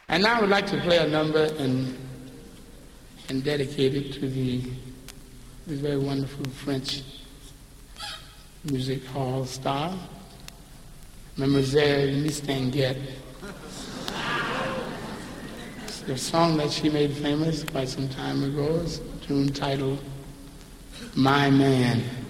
And now I would like to play a number and dedicate it to the very wonderful French music hall star, Mademoiselle Mistinguett. The song that she made famous quite some time ago is a tune titled My Man.